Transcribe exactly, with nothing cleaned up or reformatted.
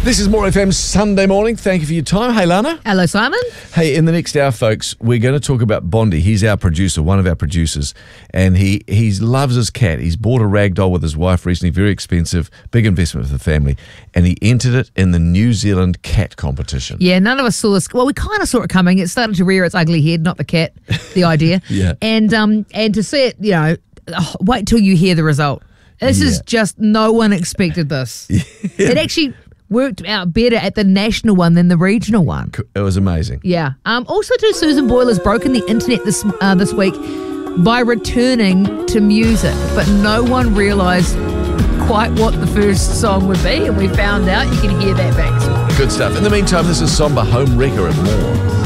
This is More F M's Sunday morning. Thank you for your time. Hey, Lana. Hello, Simon. Hey, in the next hour, folks, we're going to talk about Bondi. He's our producer, one of our producers, and he he loves his cat. He's bought a rag doll with his wife recently, very expensive, big investment for the family, and he entered it in the New Zealand cat competition. Yeah, none of us saw this. Well, we kind of saw it coming. It started to rear its ugly head, not the cat, the idea. Yeah. And um and to see it, you know, oh, wait till you hear the result. This Yeah. is just, no one expected this. Yeah. It actually worked out better at the national one than the regional one. It was amazing. Yeah. Um. Also, too, Susan Boyle has broken the internet this uh, this week by returning to music, but no one realised quite what the first song would be, and we found out. You can hear that back. Good stuff. In the meantime, this is Somber Home Wrecker and more.